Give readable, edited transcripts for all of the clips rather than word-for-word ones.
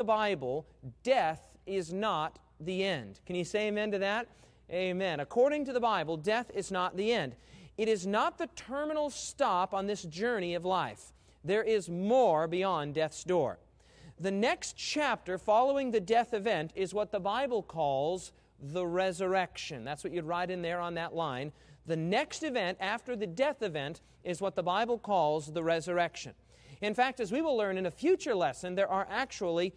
Bible, death is not the end. Can you say amen to that? Amen. According to the Bible, death is not the end. It is not the terminal stop on this journey of life. There is more beyond death's door. The next chapter following the death event is what the Bible calls the resurrection. That's what you'd write in there on that line. The next event after the death event is what the Bible calls the resurrection. In fact, as we will learn in a future lesson, there are actually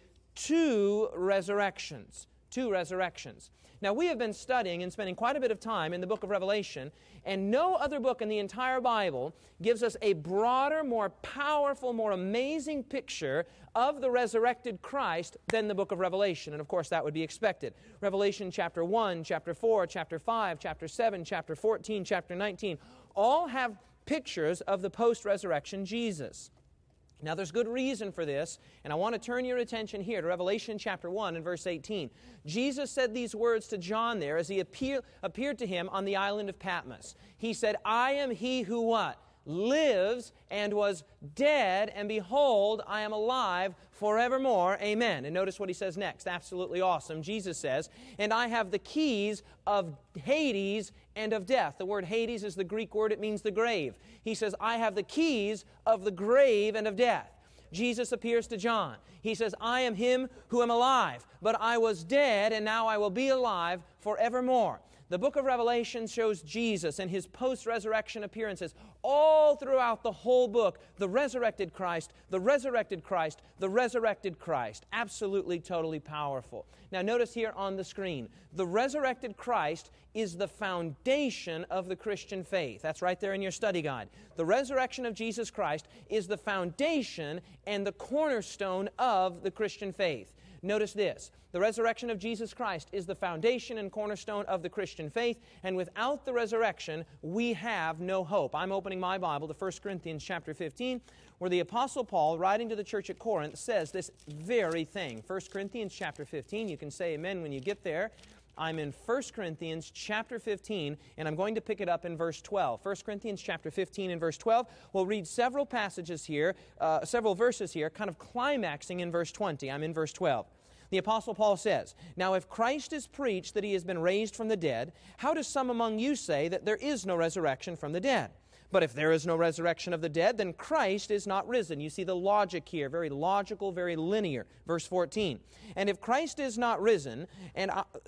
two resurrections. Two resurrections. Now, we have been studying and spending quite a bit of time in the book of Revelation, and no other book in the entire Bible gives us a broader, more powerful, more amazing picture of the resurrected Christ than the book of Revelation. And of course, that would be expected. Revelation chapter 1, chapter 4, chapter 5, chapter 7, chapter 14, chapter 19, all have pictures of the post-resurrection Jesus. Now, there's good reason for this, and I want to turn your attention here to Revelation chapter 1 and verse 18. Jesus said these words to John there as he appeared to him on the island of Patmos. He said, I am he who what? Lives and was dead, and behold, I am alive forevermore. Amen. And notice what he says next. Absolutely awesome. Jesus says, and I have the keys of Hades and of death. The word Hades is the Greek word. It means the grave. He says, I have the keys of the grave and of death. Jesus appears to John. He says, I am him who am alive, but I was dead, and now I will be alive forevermore. The book of Revelation shows Jesus and his post-resurrection appearances all throughout the whole book. The resurrected Christ, the resurrected Christ, the resurrected Christ. Absolutely, totally powerful. Now notice here on the screen, the resurrected Christ is the foundation of the Christian faith. That's right there in your study guide. The resurrection of Jesus Christ is the foundation and the cornerstone of the Christian faith. Notice this. The resurrection of Jesus Christ is the foundation and cornerstone of the Christian faith, and without the resurrection, we have no hope. I'm opening my Bible to 1 Corinthians chapter 15, where the Apostle Paul, writing to the church at Corinth, says this very thing. 1 Corinthians chapter 15, you can say amen when you get there. I'm in 1 Corinthians chapter 15, and I'm going to pick it up in verse 12. 1 Corinthians chapter 15 and verse 12. We'll read several passages here, several verses here, kind of climaxing in verse 20. I'm in verse 12. The Apostle Paul says, now if Christ is preached that he has been raised from the dead, how do some among you say that there is no resurrection from the dead? But if there is no resurrection of the dead, then Christ is not risen. You see the logic here, very logical, very linear. Verse 14. And if Christ is not risen, then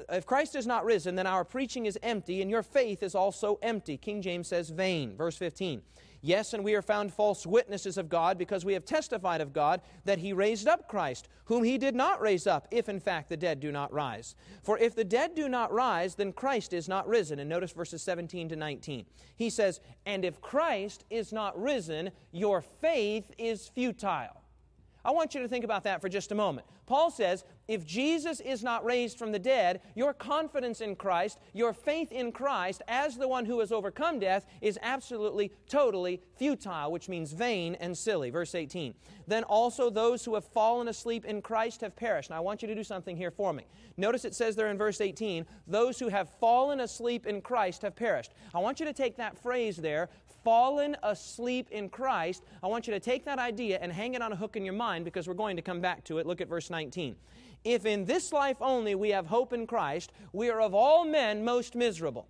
our preaching is empty, and your faith is also empty. King James says vain. Verse 15. Yes, and we are found false witnesses of God, because we have testified of God that he raised up Christ, whom he did not raise up, if in fact the dead do not rise. For if the dead do not rise, then Christ is not risen. And notice verses 17 to 19. He says, and if Christ is not risen, your faith is futile. I want you to think about that for just a moment. Paul says, if Jesus is not raised from the dead, your confidence in Christ, your faith in Christ as the one who has overcome death is absolutely, totally futile, which means vain and silly. Verse 18. Then also those who have fallen asleep in Christ have perished. Now I want you to do something here for me. Notice it says there in verse 18, those who have fallen asleep in Christ have perished. I want you to take that phrase there, fallen asleep in Christ. I want you to take that idea and hang it on a hook in your mind, because we're going to come back to it. Look at verse 19. If in this life only we have hope in Christ, we are of all men most miserable.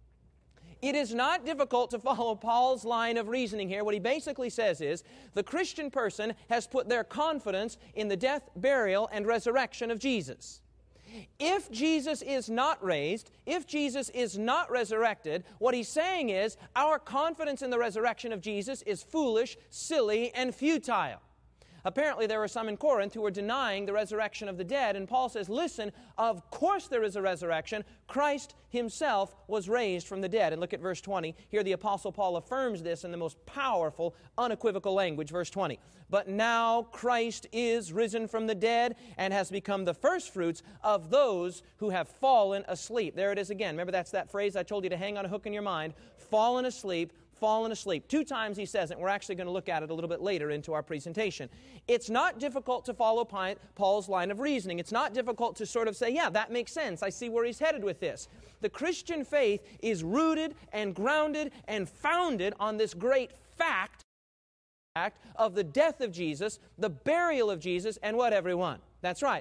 It is not difficult to follow Paul's line of reasoning here. What he basically says is, the Christian person has put their confidence in the death, burial, and resurrection of Jesus. If Jesus is not raised, if Jesus is not resurrected, what he's saying is, our confidence in the resurrection of Jesus is foolish, silly, and futile. Apparently there were some in Corinth who were denying the resurrection of the dead, and Paul says, listen, of course there is a resurrection. Christ himself was raised from the dead. And look at verse 20. Here the Apostle Paul affirms this in the most powerful, unequivocal language. Verse 20. But now Christ is risen from the dead and has become the firstfruits of those who have fallen asleep. There it is again. Remember, that's that phrase I told you to hang on a hook in your mind. Fallen asleep. Fallen asleep. 2 times he says it. We're actually going to look at it a little bit later into our presentation. It's not difficult to follow Paul's line of reasoning. It's not difficult to sort of say, yeah, that makes sense. I see where he's headed with this. The Christian faith is rooted and grounded and founded on this great fact of the death of Jesus, the burial of Jesus, and what, everyone? That's right.